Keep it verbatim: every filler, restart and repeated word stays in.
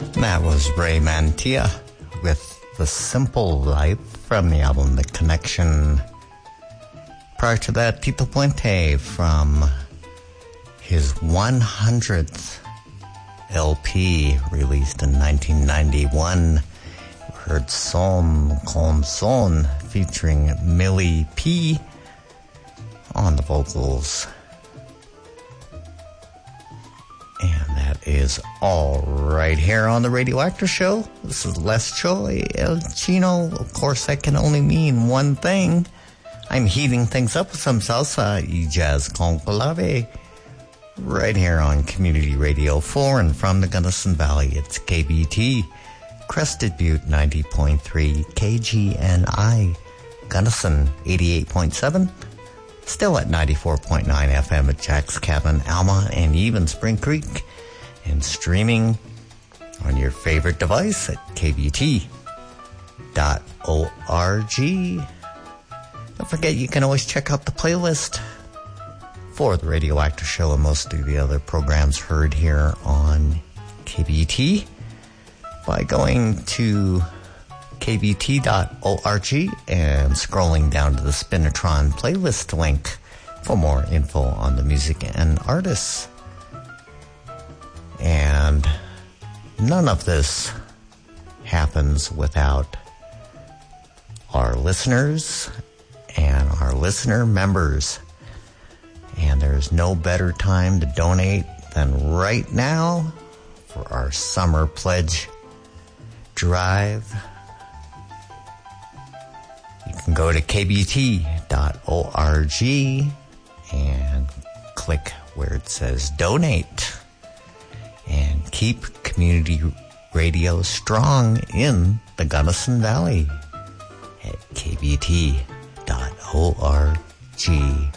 That was Ray Mantia with The Simple Life from the album The Connection. Prior to that, Tito Puente from his one hundredth L P released in nineteen ninety-one. We heard Son Con Son featuring Millie P on the vocals. And that is all right here on the Radioactive Show. This is Les Choi El Chino. Of course, that can only mean one thing. I'm heating things up with some salsa y jazz con clave right here on Community Radio for and from the Gunnison Valley. It's K B T, Crested Butte ninety point three, K G N I, Gunnison eighty-eight point seven. Still at ninety-four point nine F M at Jack's Cabin, Alma, and even Spring Creek. And streaming on your favorite device at K B T dot org. Don't forget, you can always check out the playlist for the Radioactive Show and most of the other programs heard here on K B T by going to K B T dot org and scrolling down to the Spinatron playlist link for more info on the music and artists. And none of this happens without our listeners and our listener members. And there's no better time to donate than right now for our summer pledge drive. You can go to K B T dot org and click where it says donate and keep community radio strong in the Gunnison Valley at K B T dot org.